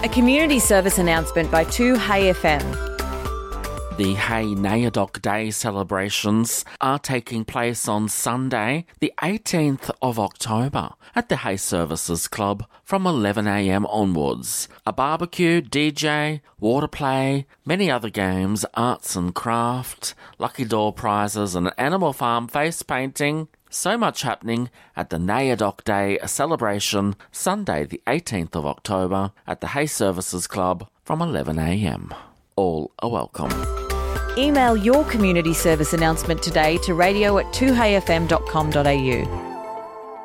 A community service announcement by 2Hey FM. The Hey Nayadoc Day celebrations are taking place on Sunday, the 18th of October at the Hey Services Club from 11am onwards. A barbecue, DJ, water play, many other games, arts and craft, lucky door prizes and animal farm face painting. So much happening at the Nayadoc Day celebration, Sunday the 18th of October at the Hey Services Club from 11am. All are welcome. Email your community service announcement today to radio@2heyfm.com.au.